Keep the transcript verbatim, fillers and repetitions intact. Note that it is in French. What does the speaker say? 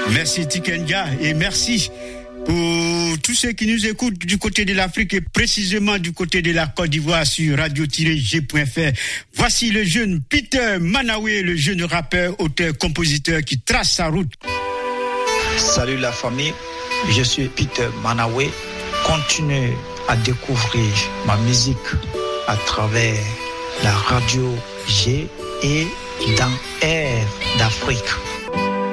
Merci Tikenga et merci pour tous ceux qui nous écoutent du côté de l'Afrique et précisément du côté de la Côte d'Ivoire sur radio tiret g point f r. Voici le jeune Peter Manawe, le jeune rappeur, auteur, compositeur qui trace sa route. Salut la famille, je suis Peter Manawe. Continuez à découvrir ma musique à travers la radio G et dans Air d'Afrique.